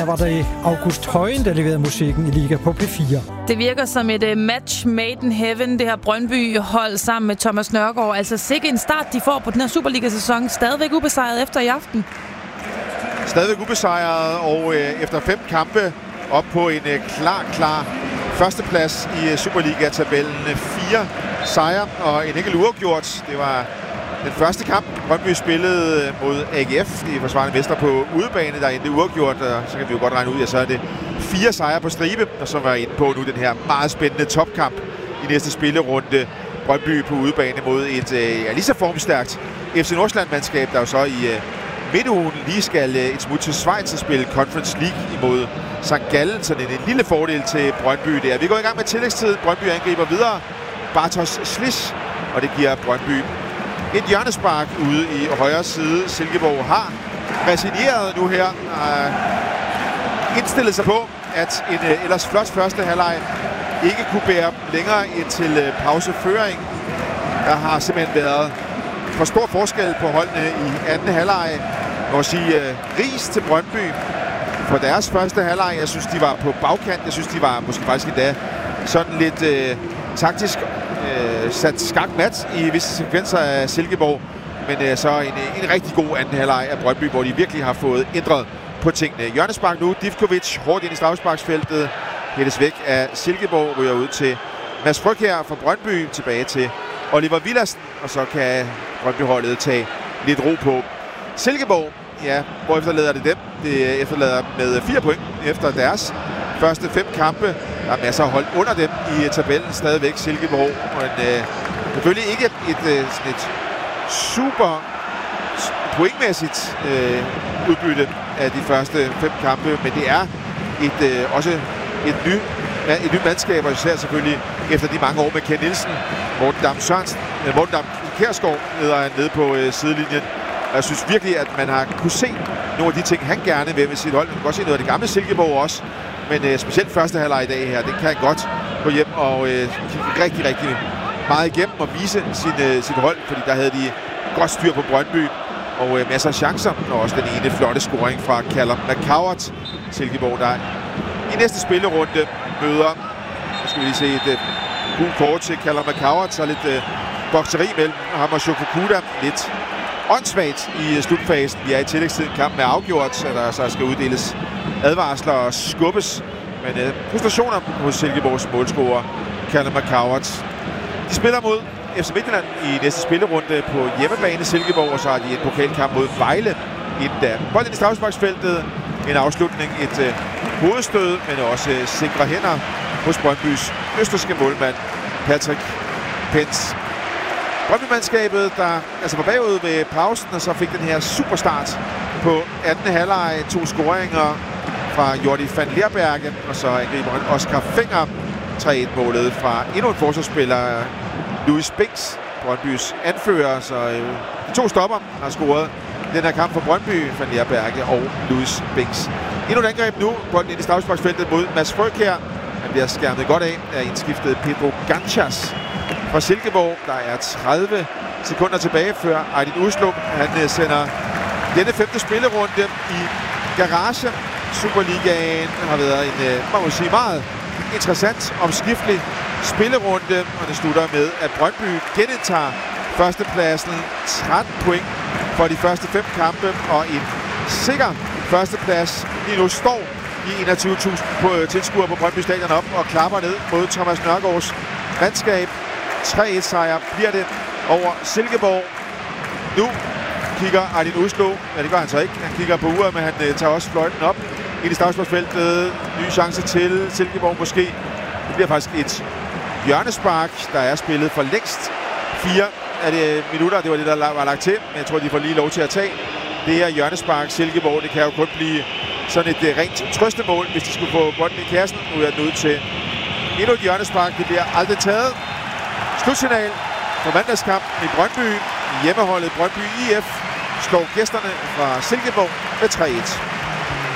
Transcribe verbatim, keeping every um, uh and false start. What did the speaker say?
var det August Højen, der leverede musikken i Liga på P fire. Det virker som et uh, match made in heaven, det her Brøndby-hold sammen med Thomas Nørgaard. Altså sikke en start, de får på den her Superliga-sæson. Stadigvæk ubesejret efter i aften. Stadigvæk ubesejret, og øh, efter fem kampe op på en øh, klar, klar førsteplads i øh, Superliga-tabellen. Fire sejre og en enkelt uafgjort. Det var den første kamp, Brøndby spillede mod A G F, de forsvarende mestre på udebane, der endte uafgjort, og så kan vi jo godt regne ud, at så er det fire sejre på stribe, og så var jeg inde på nu den her meget spændende topkamp i næste spillerunde. Brøndby på udebane mod et ja, lige så formstærkt F C Nordsjælland-mandskab, der jo så i uh, midtugen lige skal uh, et smut til Schweiz og spille Conference League imod Sankt Gallen, så det er en lille fordel til Brøndby der. Vi går i gang med tillægstid. Brøndby angriber videre. Bartosz Slisz, og det giver Brøndby et hjørnespark ude i højre side. Silkeborg har resigneret nu her. Uh, indstillet sig på, at en uh, ellers flot første halvleg ikke kunne bære længere end til uh, pauseføring. Der har simpelthen været for stor forskel på holdene i anden halvleg. Jeg må sige uh, ris til Brøndby for deres første halvleg. Jeg synes, de var på bagkant. Jeg synes, de var måske faktisk endda sådan lidt uh, taktisk uh, sat skakmat i visse sekvenser af Silkeborg. Men uh, så en, en rigtig god anden halvleg af Brøndby, hvor de virkelig har fået ændret på tingene. Hjørnespark nu. Divkovic hårdt ind i straffesparksfeltet. Hættes væk af Silkeborg, ryger ud til Mads Frøkjær fra Brøndby, tilbage til Oliver Villadsen, og så kan Brøndby-holdet tage lidt ro på. Silkeborg, ja, hvor efterlader det dem? Det efterlader med fire point efter deres første fem kampe. Der er masser af hold under dem i tabellen stadigvæk. Silkeborg, men øh, selvfølgelig ikke et, et, sådan et super pointmæssigt øh, udbytte af de første fem kampe, men det er et, øh, også et nyt et nyt mandskab, og især selvfølgelig efter de mange år med Ken Nielsen, Morten Dam Sørensen, Morten Dam Kjærsgaard nede, nede på øh, sidelinjen. Og jeg synes virkelig, at man har kunne se nogle af de ting, han gerne vil med sit hold. Man kan godt se noget af det gamle Silkeborg også, men øh, specielt første halvleg i dag her, det kan godt gå hjem og øh, kigge rigtig, rigtig meget igennem og vise sin, øh, sit hold, fordi der havde de godt styr på Brøndby og øh, masser af chancer, og også den ene flotte scoring fra Callum McCowart. Silkeborg, der i næste spillerunde møder, nu skal vi lige se et uh, gult kort til Callum McCowart, så lidt uh, bokseri mellem ham og Shofukuda. Lidt åndssvagt i uh, slutfasen. Vi er i tillægstiden. Kampen er afgjort, så der så skal uddeles advarsler og skubbes. Men uh, frustrationer hos Silkeborgs målscorer Callum McCowart. De spiller mod F C Midtjylland i næste spillerunde på hjemmebane Silkeborg, og så har de en pokalkamp mod Vejle inden da. Bolden i straffesparksfeltet. En afslutning, et øh, hovedstød, men også øh, sikre hænder hos Brøndbys østerske målmand Patrick Pence. Brøndby-mandskabet, der altså var bagud ved pausen, og så fik den her superstart på anden halvleg. To scoringer fra Jordi van Leerbergen, og så angriberen Oscar Fenger. tre et-målet fra endnu en forsvarsspiller, Louis Binks, Brøndbys anfører. Så øh, de to stopper har scoret den her kamp for Brøndby, van Leerbergen og Louis Binks. Endnu et angreb nu, bolden ind i straffesparksfeltet mod Mads Frøkjær. Han bliver skærmet godt af af indskiftet Pedro Ganchas fra Silkeborg. Der er tredive sekunder tilbage før Aydin Uslup. Han sender denne femte spillerunde i garage. Superligaen har været en, man må sige, meget interessant omskiftelig spillerunde, og det slutter med, at Brøndby genindtager førstepladsen. tretten point for de første fem kampe, og en sikker førsteplads. Lige nu står de enogtyve tusind på tilskuere på Brøndby Stadion op og klapper ned mod Thomas Nørgaards mandskab. tre et-sejr bliver det over Silkeborg. Nu kigger Aydin Uslup. Ja, det gør han så ikke. Han kigger på uret, men han uh, tager også fløjten op i det straffesparksfeltet. Ny chance til Silkeborg måske. Det bliver faktisk et hjørnespark, der er spillet for længst. Fire af det minutter, det var det, der var lagt til. Men jeg tror, de får lige lov til at tage det her hjørnespark. Silkeborg, det kan jo kun blive sådan et uh, rent trøstemål, hvis de skulle få bolden i kassen. Nu er den ud til endnu et hjørnespark. Det bliver aldrig taget. Slutsignal for mandagskampen i Brøndby. Hjemmeholdet Brøndby I F slår gæsterne fra Silkeborg med tre et.